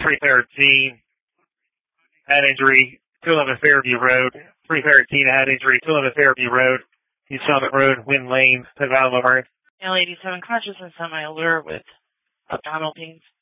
313, head injury, 211 Fairview Road. 313, head injury, 211 Fairview Road. East Summit Road, Wind Lane, Nevada, Laverne. Now, ladies, having consciousness semi-alert with abdominal pains.